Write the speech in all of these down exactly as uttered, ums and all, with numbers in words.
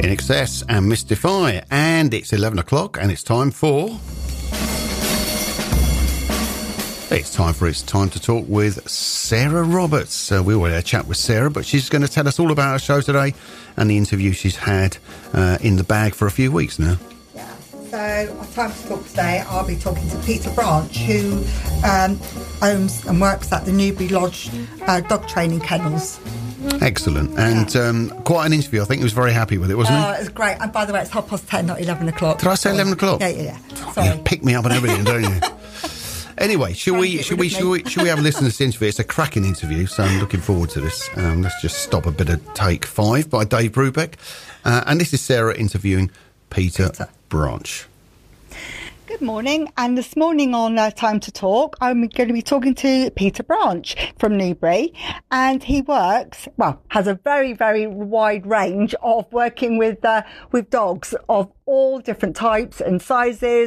In Excess and Mystify. And it's eleven o'clock and it's time for... It's time for It's Time to Talk with Sarah Roberts. Uh, we were had a chat with Sarah, but she's going to tell us all about her show today and the interview she's had uh, in the bag for a few weeks now. Yeah. So, our Time to Talk today, I'll be talking to Peter Branch, who um, owns and works at the Newbury Lodge uh, dog training kennels. Excellent. And yeah. um, quite an interview. I think he was very happy with it, wasn't he? Oh, it was great. And by the way, it's half past ten, not eleven o'clock. Did I say eleven o'clock? Yeah, yeah, yeah. Sorry. You pick me up and everything, don't you? Anyway, shall we, shall we, shall we, shall we have a listen to this interview? It's a cracking interview, so I'm looking forward to this. Um, let's just stop a bit of Take Five by Dave Brubeck. Uh, and this is Sarah interviewing Peter, Peter. Branch. Good morning, and this morning on uh, Time to Talk, I'm going to be talking to Peter Branch from Newbury, and he works, well, has a very, very wide range of working with uh, with dogs of all different types and sizes,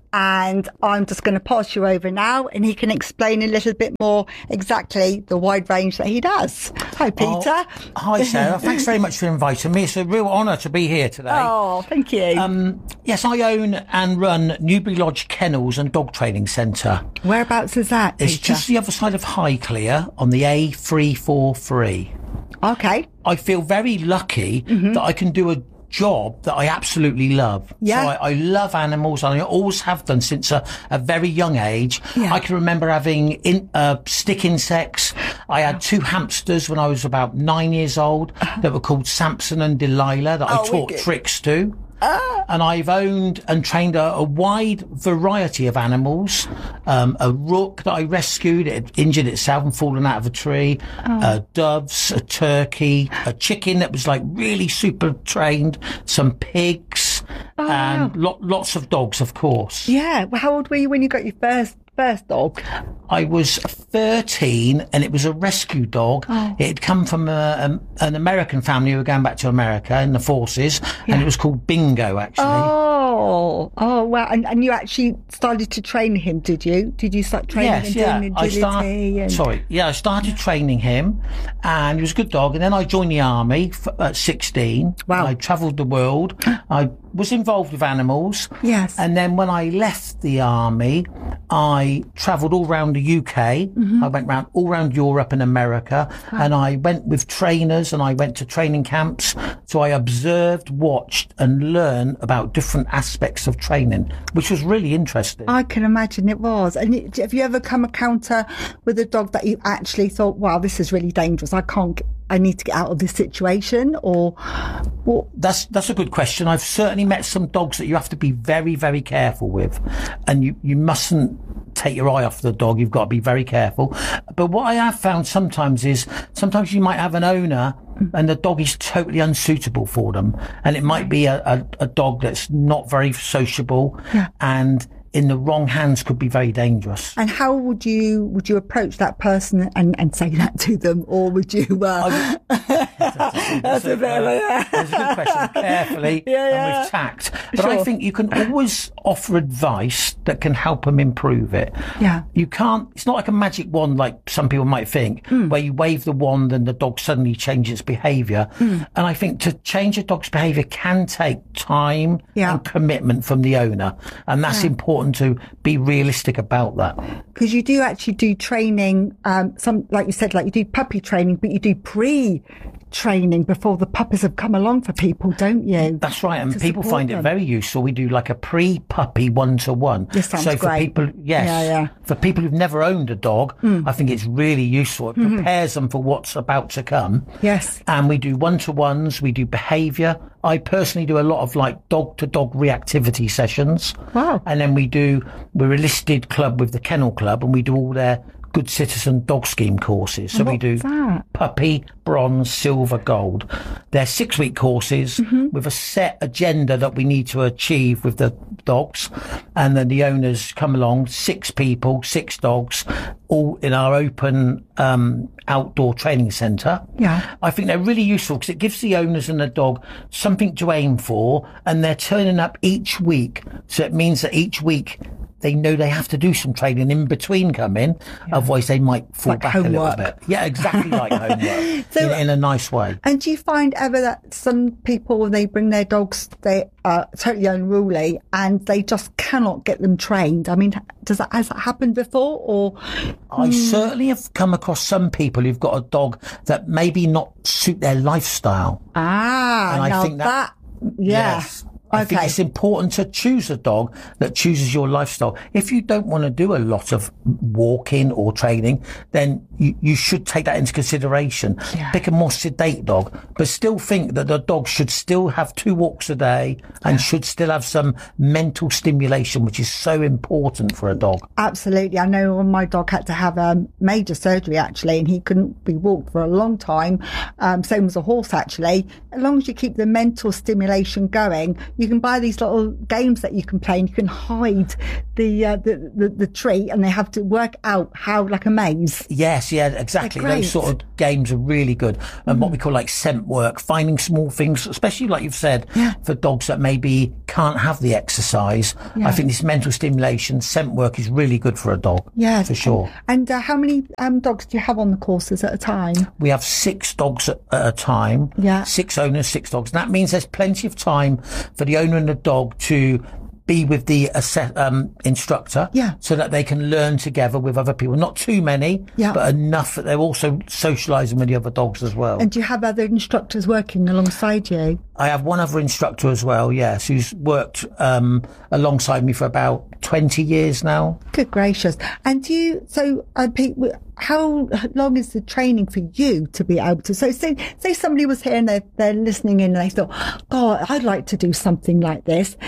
and I'm just going to pass you over now, and he can explain a little bit more exactly the wide range that he does. Hi, Peter. Oh, hi, Sarah. Thanks very much for inviting me. It's a real honour to be here today. Oh, thank you. Um, yes, I own and run Newbury Lodge Kennels and Dog Training Centre. Whereabouts is that, Peter? It's just the other side of Highclere on the A three forty-three. Okay. I feel very lucky mm-hmm. that I can do a job that I absolutely love. Yeah. So I, I love animals, and I always have done since a, a very young age. Yeah. I can remember having in, uh, stick insects. I had two hamsters when I was about nine years old uh-huh. that were called Samson and Delilah that oh, I taught wicked. tricks to. Ah. And I've owned and trained a, a wide variety of animals. Um, a rook that I rescued, it had injured itself and fallen out of a tree. Oh. Uh, doves, a turkey, a chicken that was like really super trained, some pigs, oh, and wow. lo- lots of dogs, of course. Yeah. Well, how old were you when you got your first first dog? I was thirteen, and it was a rescue dog. Oh. It had come from a, a, an American family who were going back to America in the forces, yeah. and it was called Bingo, actually. Oh, oh, wow. And, and you actually started to train him, did you? Did you start training yes, him? Yeah. Doing I start, and... Sorry, yeah, I started yeah. training him, and he was a good dog, and then I joined the army f- at sixteen. Wow. I travelled the world. I was involved with animals. Yes. And then when I left the army, I travelled all around the U K. Mm-hmm. I went round all around Europe and America, wow. and I went with trainers, and I went to training camps. So I observed, watched, and learned about different aspects of training, which was really interesting. I can imagine it was. And it, have you ever come encounter with a dog that you actually thought, wow, this is really dangerous, I can't I need to get out of this situation? Or well, that's that's a good question. I've certainly met some dogs that you have to be very, very careful with, and you, you mustn't take your eye off the dog. You've got to be very careful. But what I have found sometimes is sometimes you might have an owner and the dog is totally unsuitable for them, and it might be a, a, a dog that's not very sociable, yeah. and in the wrong hands could be very dangerous. And how would you would you approach that person and, and say that to them, or would you? Uh... Would, that's, that's a, a bit of a, yeah. That's a good question. Carefully yeah, yeah. and with tact. But sure. I think you can always offer advice that can help them improve it. Yeah. You can't. It's not like a magic wand, like some people might think, mm. where you wave the wand and the dog suddenly changes its behaviour. Mm. And I think to change a dog's behaviour can take time yeah. and commitment from the owner, and that's yeah. important to be realistic about that. Because you do actually do training, um, some like you said, like you do puppy training, but you do pre training before the puppies have come along for people, don't you? That's right, and people find them. it very useful. We do like a pre-puppy one-to-one. This sounds so for great. people, yes, yeah, yeah. for people who've never owned a dog, mm. I think it's really useful. It mm-hmm. prepares them for what's about to come. Yes. And we do one-to-ones, we do behaviour. I personally do a lot of like dog-to-dog reactivity sessions. Wow. And then we do, we're a listed club with the Kennel Club, and we do all their Good Citizen Dog Scheme courses. So and we do that? puppy, bronze, silver, gold. They're six-week courses mm-hmm. with a set agenda that we need to achieve with the dogs. And then the owners come along, six people, six dogs, all in our open um, outdoor training centre. Yeah. I think they're really useful because it gives the owners and the dog something to aim for, and they're turning up each week. So it means that each week they know they have to do some training in between coming, yeah. otherwise they might fall like back homework. a little bit. Yeah, exactly like homework, so, in, in a nice way. And do you find ever that some people, when they bring their dogs, they are totally unruly and they just cannot get them trained? I mean, does that, has that happened before? Or I hmm. certainly have come across some people who've got a dog that maybe not suit their lifestyle. Ah, and I now think that, that yeah. Yes. I Okay. think it's important to choose a dog that chooses your lifestyle. If you don't want to do a lot of walking or training, then you, you should take that into consideration. Yeah. Pick a more sedate dog, but still think that the dog should still have two walks a day and yeah. should still have some mental stimulation, which is so important for a dog. Absolutely. I know my dog had to have um, major surgery, actually, and he couldn't be walked for a long time. Um, same as a horse, actually. As long as you keep the mental stimulation going, you can buy these little games that you can play, and you can hide the, uh, the, the the tree, and they have to work out how, like a maze. Yes, yeah, exactly. Those sort of games are really good. And mm. what we call like scent work, finding small things, especially like you've said, yeah. for dogs that maybe can't have the exercise. Yeah. I think this mental stimulation, scent work is really good for a dog. Yeah, for sure. And, and uh, how many um, dogs do you have on the courses at a time? We have six dogs at, at a time. Yeah. Six owners, six dogs. And that means there's plenty of time for the owner and the dog to be with the assess, um, instructor, yeah. so that they can learn together with other people. Not too many, yeah. but enough that they're also socialising with the other dogs as well. And do you have other instructors working alongside you? I have one other instructor as well, yes, who's worked um, alongside me for about twenty years now. Good gracious. And do you, so uh, Pete, how long is the training for you to be able to, so say, say somebody was here and they're, they're listening in and they thought, God, I'd like to do something like this.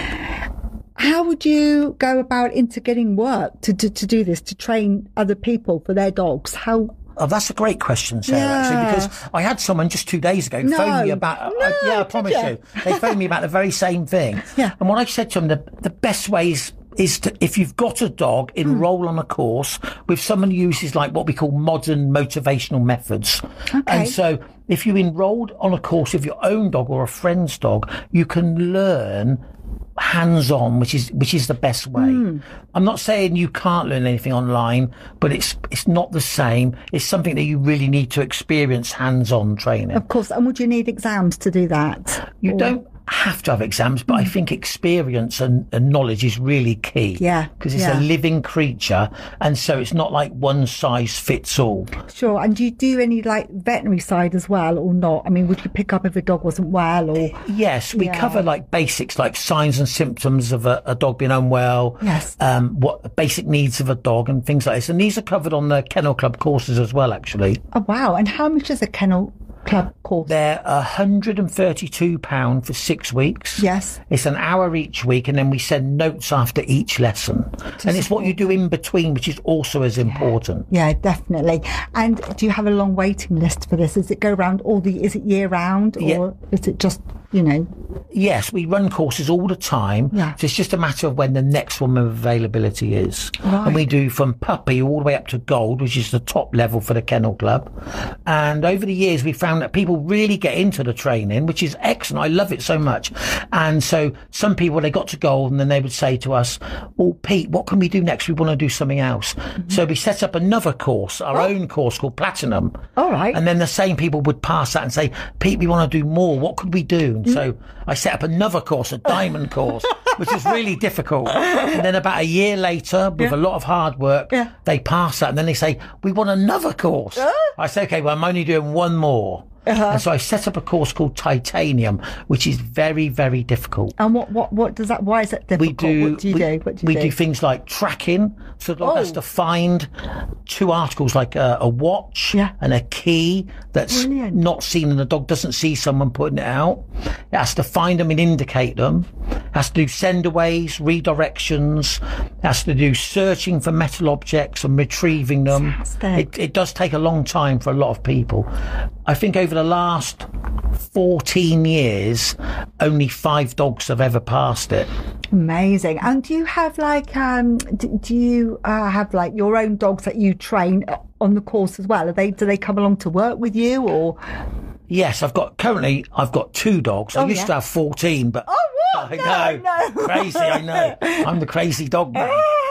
How would you go about into getting work to, to, to do this, to train other people for their dogs? How? Oh, that's a great question, Sarah, yeah. actually, because I had someone just two days ago no. phone me about, no, uh, yeah, I promise you? you, they phoned me about the very same thing. Yeah. And what I said to them, the, the best way is, is to, if you've got a dog, enroll mm. on a course with someone who uses like what we call modern motivational methods. Okay. And so if you enrolled on a course with your own dog or a friend's dog, you can learn hands-on, which is which is the best way. Mm. I'm not saying you can't learn anything online, but it's it's not the same. It's something that you really need to experience hands-on training. Of course. And would you need exams to do that? You or? don't have to have exams, but mm. I think experience and, and knowledge is really key. Yeah. Because it's yeah. a living creature, and so it's not like one size fits all. Sure. And do you do any like veterinary side as well, or not? I mean, would you pick up if a dog wasn't well, or? Yes, we yeah. cover like basics, like signs and symptoms of a, a dog being unwell. Yes. Um, what basic needs of a dog and things like this. And these are covered on the Kennel Club courses as well, actually. Oh, wow. And how much is a Kennel Club course? They're one hundred thirty-two pounds for six weeks. Yes. It's an hour each week, and then we send notes after each lesson. And it's what you do in between, which is also as important. Yeah, definitely. And do you have a long waiting list for this? Does it go around all the, is it year round, or yeah. is it just, you know? Yes, we run courses all the time. Yeah. So it's just a matter of when the next one of availability is. Right. And we do from puppy all the way up to gold, which is the top level for the Kennel Club. And over the years, we found that people really get into the training, which is excellent. I love it so much. And so some people, they got to gold and then they would say to us, oh, Pete, what can we do next? We want to do something else. Mm-hmm. So we set up another course, our oh. own course called Platinum. All right. And then the same people would pass that and say, Pete, we want to do more. What could we do? And mm-hmm. so I set up another course, a diamond course, which is really difficult. And then about a year later, with yeah. a lot of hard work, yeah. they pass that. And then they say, we want another course. Uh? I say, okay, well, I'm only doing one more. Uh-huh. And so I set up a course called Titanium, which is very, very difficult. And what, what, what does that, why is it difficult? We do, what do you we, do? What do you we do? do things like tracking. So the dog oh. has to find two articles, like a, a watch yeah. and a key that's Brilliant. not seen, and the dog doesn't see someone putting it out. It has to find them and indicate them. It has to do sendaways, redirections. It has to do searching for metal objects and retrieving them. It, it does take a long time for a lot of people. I think over the last fourteen years, only five dogs have ever passed it. Amazing. And do you have like, um, do, do you uh, have like your own dogs that you train on the course as well? Are they, do they come along to work with you, or? Yes, I've got, currently I've got two dogs. I oh, used yeah. to have fourteen, but oh, what? I no, know, no. crazy, I know. I'm the crazy dog man.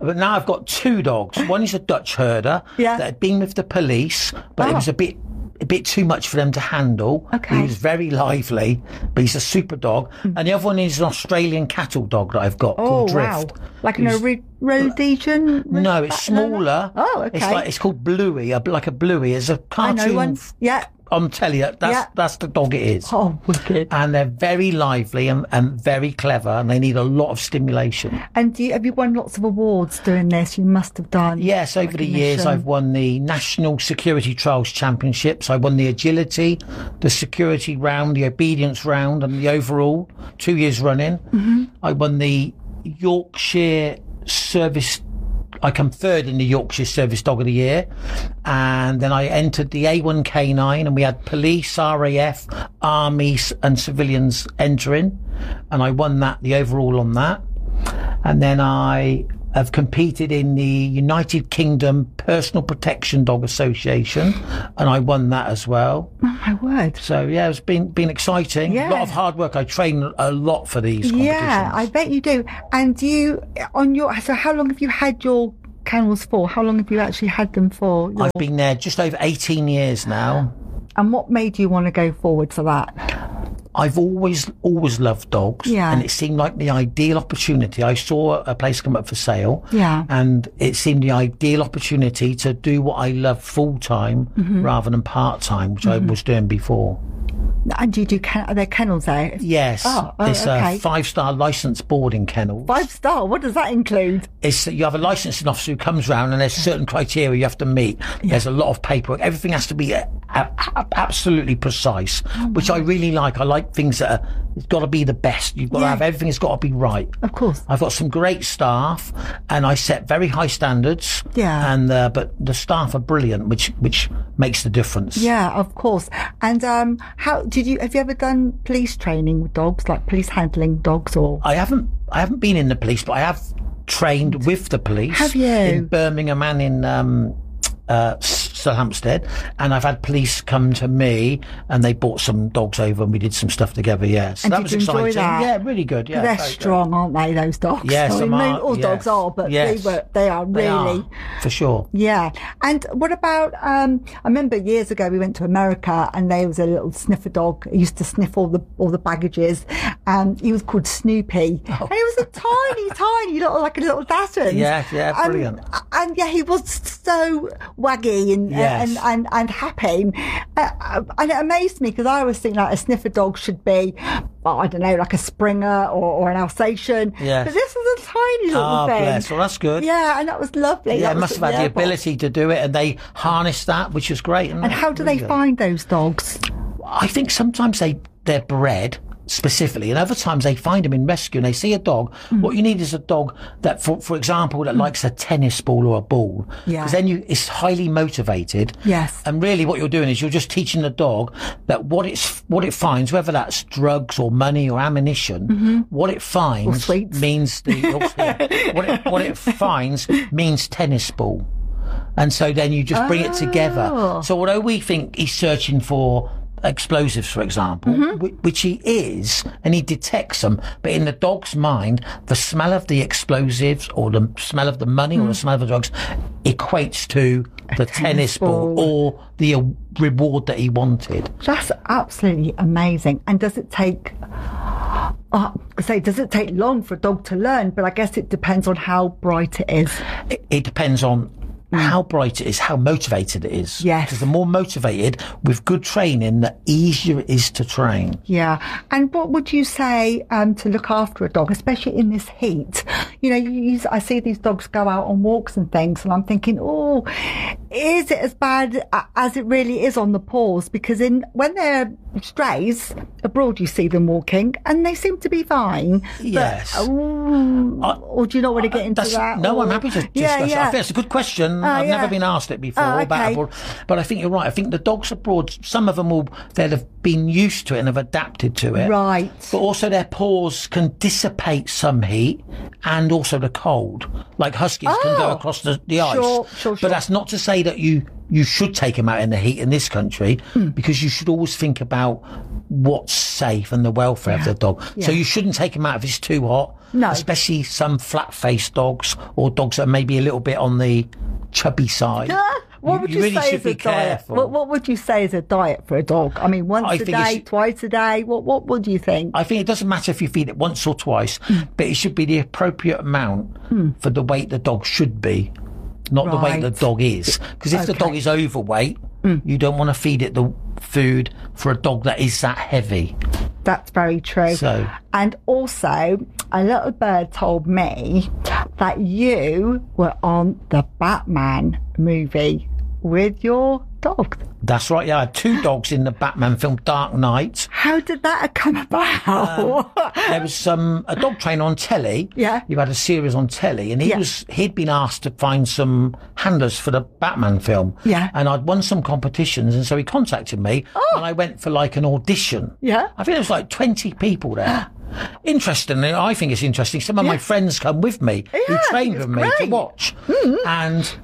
But now I've got two dogs. One is a Dutch herder Yeah. that had been with the police, but it Oh. was a bit a bit too much for them to handle. Okay. He was very lively, but he's a super dog. Mm. And the other one is an Australian cattle dog that I've got Oh, called wow. Drift. Like an who's- Ro- Rhodesian? No, it's smaller. Oh, okay. It's like it's called Bluey, a, like a Bluey. It's a I know cartoon. one. Yeah. I'm telling you, that's Yeah. that's the dog it is. Oh, wicked. And they're very lively and, and very clever, and they need a lot of stimulation. And do you, have you won lots of awards doing this? You must have done. Yes, over the years recognition. I've won the National Security Trials Championships. I won the agility, the security round, the obedience round, and the overall, two years running. Mm-hmm. I won the Yorkshire Service. I come third in the Yorkshire Service Dog of the Year, and then I entered the A one K nine, and we had police, R A F, army s- and civilians entering, and I won that, the overall on that. And then I have competed in the United Kingdom Personal Protection Dog Association, and I won that as well. Oh, my word. So yeah, it's been been exciting. Yeah. A lot of hard work. I train a lot for these competitions. Yeah, I bet you do. And you, on your, so how long have you had your kennels for? How long have you actually had them for? Your, I've been there just over eighteen years now. and what made you want to go forward for that? I've always, always loved dogs. Yeah. And it seemed like the ideal opportunity. I saw a place come up for sale. Yeah. And it seemed the ideal opportunity to do what I love full time Mm-hmm. rather than part time, which I was doing before. And do you do, ken- are there kennels there? Yes. Oh, oh, it's okay. a five star licensed boarding kennel. Five star, what does that include? It's you have a licensing officer who comes round, and there's certain criteria you have to meet. There's a lot of paperwork. Everything has to be a, a, a- absolutely precise, Oh, which I really like. I like things that are, it's got to be the best. You've got to Yeah. have everything. Has got to be right. Of course. I've got some great staff, and I set very high standards. Yeah. And uh, but the staff are brilliant, which which makes the difference. Yeah, of course. And um, how did you, have you ever done police training with dogs, like police handling dogs or? I haven't I haven't been in the police, but I have trained with the police. Have you? In Birmingham and in um, uh, Sir Hampstead, and I've had police come to me, and they brought some dogs over, and we did some stuff together. Yeah, so And that did was you enjoy exciting. that? Yeah, really good. Yeah, They're very good. strong, aren't they, those dogs? Yes, I some mean, are, all yes. dogs are, but Yes. they were, they are They really. are, for sure. Yeah. And what about, um, I remember years ago we went to America and there was a little sniffer dog. He used to sniff all the, all the baggages, and he was called Snoopy. Oh. And he was a tiny, tiny little, like a little Dachshund. Yeah, yeah, And- brilliant. And, yeah, he was so waggy and, Yes. and, and, and happy. Uh, and it amazed me because I always think like a sniffer dog should be, well, I don't know, like a Springer or, or an Alsatian. Yes. But this was a tiny little Ah, thing. bless. Well, that's good. Yeah, and that was lovely. Yeah, That it was must have at had the airport. ability to do it, and they harnessed that, which was great. And how do they find those dogs? I think sometimes they they're bred specifically, and other times they find them in rescue and they see a dog. Mm. What you need is a dog that, for for example, that likes a tennis ball or a ball. Yeah. Because then you it's highly motivated. Yes. And really, what you're doing is you're just teaching the dog that what it's what it finds, whether that's drugs or money or ammunition, what it finds Or sweets. means the what it what it finds means tennis ball. And so then you just bring it together. Oh. So although we think he's searching for explosives, for example, Mm-hmm. whi- which he is, and he detects them, but in the dog's mind, the smell of the explosives or the smell of the money or the smell of the drugs equates to the tennis, tennis ball. ball. or the uh, reward that he wanted. That's absolutely amazing. And does it take, uh, I say, does it take long for a dog to learn? But I guess it depends on how bright it is. It, it depends on how bright it is, how motivated it is. Yes. Because the more motivated, with good training, the easier it is to train. Yeah. And what would you say um, to look after a dog, especially in this heat? You know, you, you, I see these dogs go out on walks and things, and I'm thinking, oh, is it as bad a- as it really is on the paws? Because in when they're strays abroad, you see them walking, and they seem to be fine. But, Yes. oh, I- or do you not want to get into That's- that? No, or- I'm happy to discuss Yeah, it. yeah. I think it's a good question. I've yeah. never been asked it before Oh, about okay. abroad. But I think you're right. I think the dogs abroad, some of them will, they'll have been used to it and have adapted to it. Right. But also their paws can dissipate some heat and also the cold. Like huskies can go Oh. across the, the ice. Sure, sure, But sure. that's not to say that you, you should take them out in the heat in this country, Hmm. because you should always think about what's safe and the welfare of the dog. So Yeah. you shouldn't take them out if it's too hot. No. Especially some flat-faced dogs or dogs that are maybe a little bit on the chubby side. Uh, what you, would you you, really say should is be a diet? careful. What, what would you say is a diet for a dog? I mean, once I a think day, it's- twice a day. What what would you think? I think it doesn't matter if you feed it once or twice, but it should be the appropriate amount for the weight the dog should be, not the weight the Right. dog is. Because if the Okay. dog is overweight, you don't want to feed it the food for a dog that is that heavy. That's very true. So- And also, a little bird told me that you were on the Batman movie with your dog. That's right, yeah. I had two dogs in the Batman film Dark Knight. How did that come about? There was some a dog trainer on telly. Yeah. You had a series on telly, and he Yeah. was he'd been asked to find some handlers for the Batman film. Yeah. And I'd won some competitions, and so he contacted me, and I went for like an audition. Yeah. I think there was like twenty people there. Interestingly, I think it's interesting. Some of my friends come with me who Yeah, trained it's with me to great. watch, and.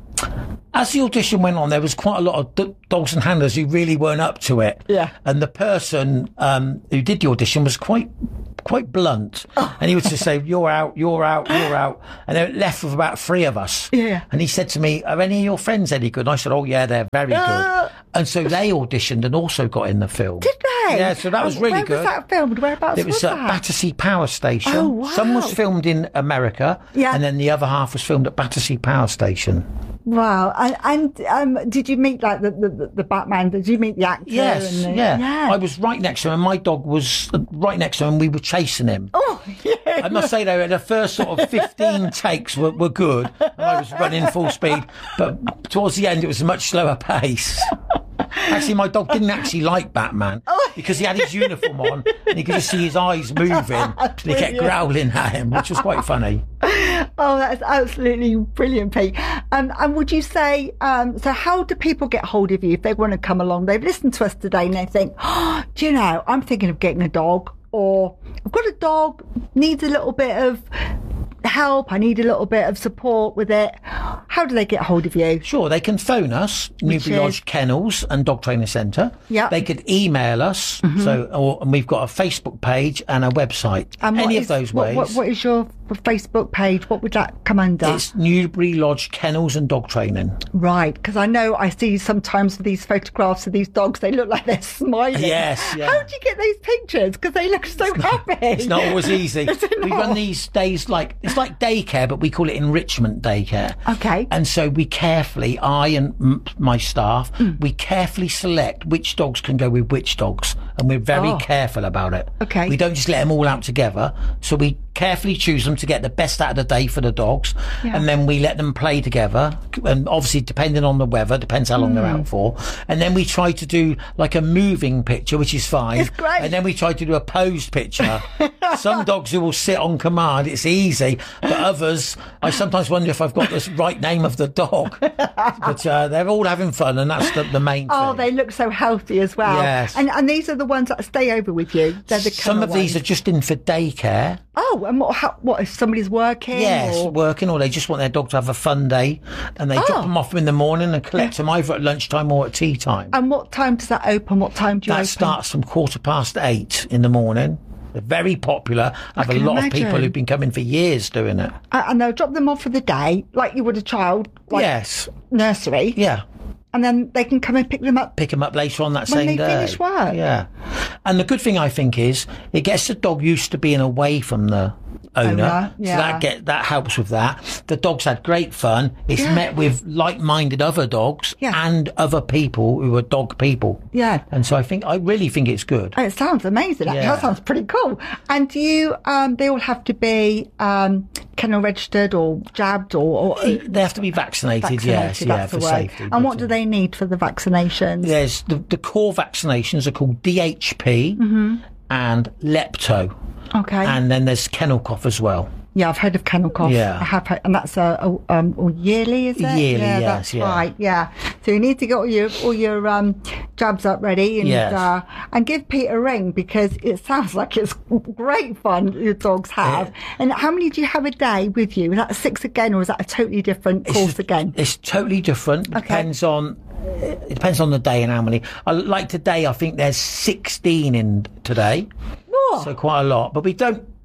As the audition went on, there was quite a lot of d- dogs and handlers who really weren't up to it. Yeah. And the person um, who did the audition was quite quite blunt. And he would just say, you're out, you're out, you're out. And they were left with about three of us. Yeah. And he said to me, are any of your friends any good? And I said, oh, yeah, they're very Uh. good. And so they auditioned and also got in the film. Did they? Yeah, so that was And really where good. was that filmed? Whereabouts It was, was at that? Battersea Power Station. Oh, wow. Some was filmed in America. Yeah. And then the other half was filmed at Battersea Power Station. Wow. And, and um, did you meet like the, the, the Batman? Did you meet the actor? Yes, and the, yeah. yeah. I was right next to him, and my dog was uh, right next to him, and we were chasing him. Oh, yeah. I must say, though, the first sort of fifteen takes were, were good, and I was running full speed, but towards the end, it was a much slower pace. Actually, my dog didn't actually like Batman because he had his uniform on, and you could just see his eyes moving, and he kept growling at him, which was quite funny. Oh, that's absolutely brilliant, Pete. Um, and would you say, um, so how do people get hold of you if they want to come along? They've listened to us today and they think, oh, do you know, I'm thinking of getting a dog, or I've got a dog, needs a little bit of help, I need a little bit of support with it. How do they get hold of you? Sure, they can phone us, Newbury is- Lodge Kennels and Dog Training Centre. Yeah. They could email us, so or, and we've got a Facebook page and a website. And what Any is- of those what, ways. What, what is your Facebook page? What would that come under? It's Newbury Lodge Kennels and Dog Training. Right, because I know I see sometimes these photographs of these dogs, they look like they're smiling. Yes, yeah. How do you get those pictures? Because they look so happy. It's not always easy. Is it We not? run these days like, it's like daycare, but we call it enrichment daycare. Okay. And so we carefully, I and m- my staff, Mm. we carefully select which dogs can go with which dogs. And we're very Oh. careful about it. Okay. We don't just let them all out together. So we carefully choose them to get the best out of the day for the dogs. Yeah. And then we let them play together. And obviously, depending on the weather, depends how long they're Mm. out for. And then we try to do like a moving picture, which is fine. It's great. And then we try to do a posed picture. Some dogs who will sit on command, it's easy. But others, I sometimes wonder if I've got the right name of the dog. But uh, they're all having fun, and that's the, the main Oh, thing. they look so healthy as well. Yes. And and these are the ones that stay over with you. They're the Some kennel of these ones. are just in for daycare. Oh, and what, how, what if somebody's working? Yes, or- working, or they just want their dog to have a fun day, and they Oh. drop them off in the morning and collect them either at lunchtime or at tea time. And what time does that open? What time do you That open? starts from quarter past eight in the morning. They're very popular. I have a can lot of imagine. people who've been coming for years doing it. Uh, and they'll drop them off for the day, like you would a child, like Yes. nursery. Yeah. And then they can come and pick them up. Pick them up later on that When same they day. finish work. Yeah. And the good thing, I think, is it gets the dog used to being away from the owner. Owner, So yeah. that get that helps with that. The dog's had great fun. It's Yeah. met with like-minded other dogs Yeah. and other people who are dog people. Yeah. And so I think, I really think it's good. Oh, it sounds amazing. Actually. Yeah. That sounds pretty cool. And do you, um, they all have to be um, kennel registered or jabbed or, or They have to be vaccinated, yes, vaccinated, yeah, that's for the word. safety. And but, what do uh, they need for the vaccinations? There's the, the core vaccinations are called D H P Mm-hmm. and Lepto. Okay. And then there's kennel cough as well. Yeah, I've heard of kennel cough. Yeah. I have heard, and that's a, a, um, a yearly, is it? Yearly, yeah, yes, that's yeah. right. Yeah. So you need to get all your all your um, jabs up ready and Yes. uh, and give Pete a ring because it sounds like it's great fun your dogs have. And how many do you have a day with you? Is that six again, or is that a totally different course It's, again? It's totally different. It Okay. depends on it depends on the day and how many. I, like today, I think there's sixteen in today, Oh, so quite a lot. But we don't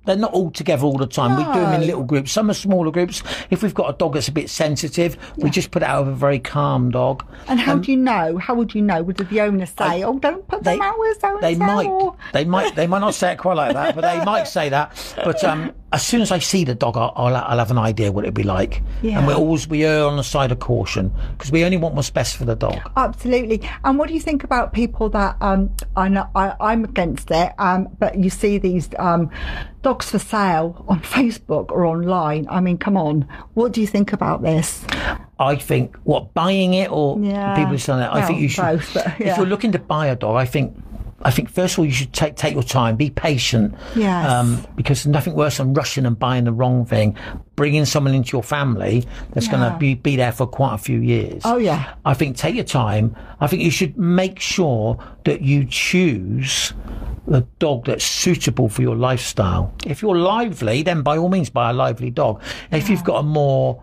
they're not all together all the time. No. We do them in little groups. Some are smaller groups. If we've got a dog that's a bit sensitive, yeah. we just put it out of a very calm dog. And how um, do you know? How would you know? Would the owner say, I, "Oh, don't put them they, out with so They might. Or... They might. They might not say it quite like that, but they might say that. But um, as soon as I see the dog, I'll, I'll, I'll have an idea what it'd be like. Yeah. And we always we err on the side of caution because we only want what's best for the dog. Absolutely. And what do you think about people that um, I know I, I'm against it, um, but you see these um, dogs for sale on Facebook or online? I mean, come on. What do you think about this? I think what buying it or yeah. people selling it. I well, think you should. Both, but, yeah. If you're looking to buy a dog, I think. I think first of all you should take take your time, be patient, yes. um, because there's nothing worse than rushing and buying the wrong thing, bringing someone into your family that's yeah. going to be be there for quite a few years. Oh yeah, I think take your time. I think you should make sure that you choose a dog that's suitable for your lifestyle. If you're lively, then by all means buy a lively dog. Yeah. If you've got a more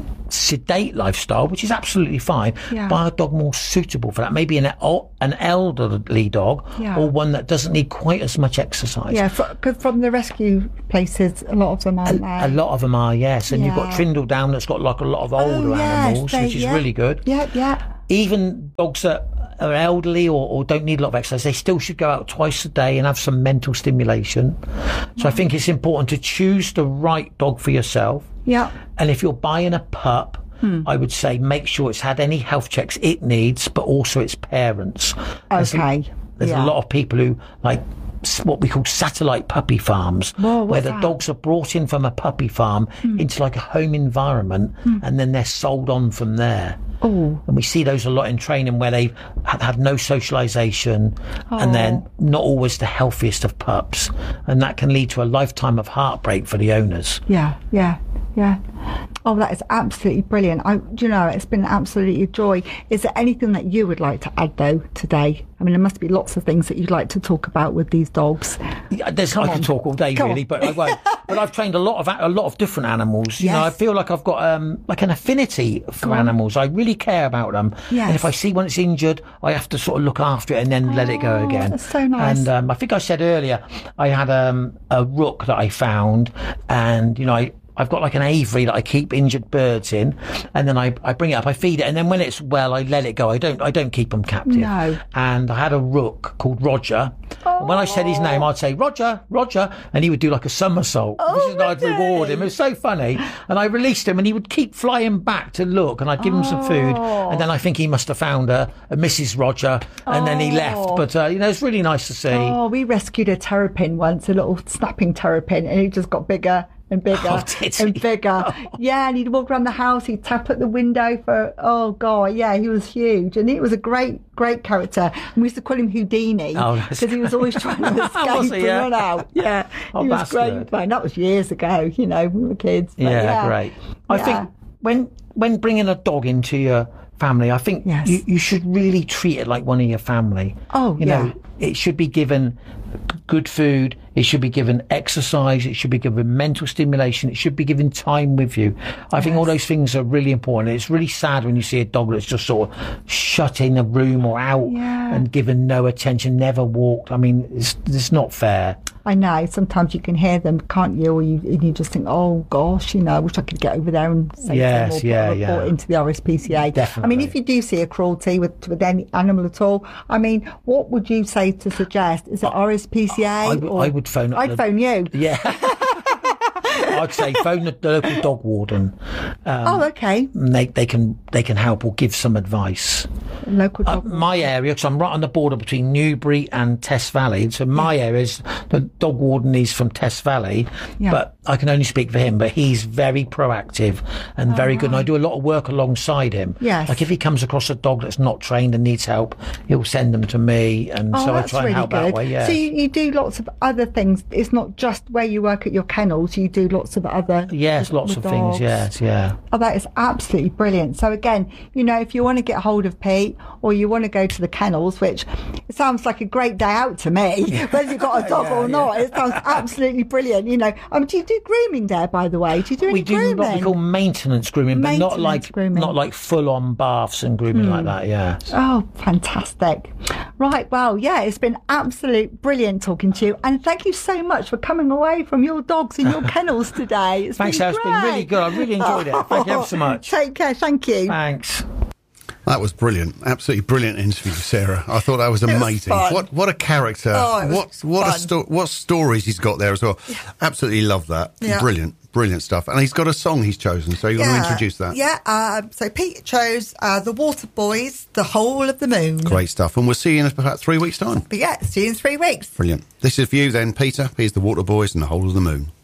sedate lifestyle, which is absolutely fine, yeah. buy a dog more suitable for that. Maybe an an elderly dog yeah. or one that doesn't need quite as much exercise. Yeah, because from the rescue places, a lot of them are. A, a lot of them are, yes. And yeah. you've got Trindle Down that's got like a lot of older oh, yes, animals, they, which is yeah. really good. Yeah, yeah. Even dogs that are elderly or, or don't need a lot of exercise, they still should go out twice a day and have some mental stimulation. So mm. I think it's important to choose the right dog for yourself. Yeah. And if you're buying a pup, hmm. I would say make sure it's had any health checks it needs, but also its parents. There's okay. A, there's yeah. a lot of people who like what we call satellite puppy farms, Whoa, where the that? dogs are brought in from a puppy farm hmm. into like a home environment, hmm. and then they're sold on from there. Oh. And we see those a lot in training where they've had, had no socialisation oh. and then not always the healthiest of pups. And that can lead to a lifetime of heartbreak for the owners. Yeah, yeah, yeah. Oh, that is absolutely brilliant. I, you know, it's been absolutely a joy. Is there anything that you would like to add, though, today? I mean, there must be lots of things that you'd like to talk about with these dogs. Yeah, there's, I could talk all day, Come really, on. but I won't. But I've trained a lot of a lot of different animals. You yes. know, I feel like I've got um, like an affinity for animals. I really care about them. Yes. And if I see one that's injured, I have to sort of look after it and then oh, let it go again. That's so nice. And um, I think I said earlier, I had um, a rook that I found, and you know, I. I've got like an aviary that I keep injured birds in, and then I, I bring it up, I feed it, and then when it's well, I let it go. I don't I don't keep them captive. No. And I had a rook called Roger. Oh. And when I said his name, I'd say Roger, Roger, and he would do like a somersault. Oh, which is I'd reward him. It was so funny. And I released him, and he would keep flying back to look, and I'd give him some food, and then I think he must have found a, a Missus Roger, and oh. then he left. But uh, you know, it's really nice to see. Oh, we rescued a terrapin once, a little snapping terrapin, and he just got bigger and bigger oh, and bigger. Oh. Yeah, and he'd walk around the house, he'd tap at the window for, oh God, yeah, he was huge. And he was a great, great character. And we used to call him Houdini because oh, he was always trying to escape and yeah. run out. Yeah, oh, he was great good. fun. That was years ago, you know, we were kids. Yeah, yeah, great. I yeah. think when when bringing a dog into your family, I think yes. you, you should really treat it like one of your family. Oh, you yeah. know, it should be given good food, it should be given exercise, it should be given mental stimulation, it should be given time with you. I yes. think all those things are really important. It's really sad when you see a dog that's just sort of shut in a room or out yeah. and given no attention, never walked. I mean, it's, it's not fair. I know, sometimes you can hear them, can't you? Or you, and you just think, oh gosh, you know, I wish I could get over there and say yes, something or yeah, put a report yeah. into the R S P C A. Definitely. I mean, if you do see a cruelty with, with any animal at all, I mean, what would you say to suggest? Is it R S P C A? I, w- or? I would phone up I'd the, phone you. Yeah. I'd say phone the, the local dog warden. Um, oh, okay. And they, they can they can help or give some advice. Local dog uh, my area, because I'm right on the border between Newbury and Test Valley. So my yeah. area is the dog warden is from Test Valley, yeah. but I can only speak for him. But he's very proactive and very oh, good. And I do a lot of work alongside him. Yes. Like if he comes across a dog that's not trained and needs help, he'll send them to me, and oh, so I try really and help good. that way. Yeah. So you, you do lots of other things. It's not just where you work at your kennels. You do lots lots of other Yes, lots the of things, dogs. yes, yeah. Oh, that is absolutely brilliant. So again, you know, if you want to get hold of Pete or you want to go to the kennels, which it sounds like a great day out to me, whether you've got a dog Yeah, or not, yeah. it sounds absolutely brilliant. You know, um, do you do grooming there, by the way? Do you do any We do grooming? what we call maintenance grooming, but not Maintenance like grooming. not like full on baths and grooming like that. Yeah. Oh, fantastic. Right, well, yeah, it's been absolute brilliant talking to you. And thank you so much for coming away from your dogs in your kennels today. It's Thanks, been Sarah. It's been really great. good. I really enjoyed it. Thank you ever so much. Take care. Thank you. Thanks. That was brilliant. Absolutely brilliant interview, Sarah. I thought that was was amazing. fun. what what a character. Oh, it was what what fun. a sto- what stories he's got there as well. Absolutely love that. Yeah. Brilliant. Brilliant stuff. And he's got a song he's chosen, so you want to introduce that? Yeah, um, so Pete chose uh, The Water Boys, The Whole of the Moon. Great stuff. And we'll see you in about three weeks' time. But yeah, see you in three weeks. Brilliant. This is for you then, Peter. Here's the Water Boys and the Whole of the Moon.